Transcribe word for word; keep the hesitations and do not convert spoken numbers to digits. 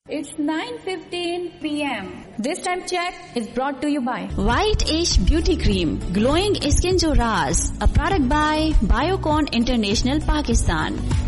It's nine fifteen p m This time check is brought to you by White Ash Beauty Cream, Glowing Skin Jo Raaz, a product by Biocon International Pakistan.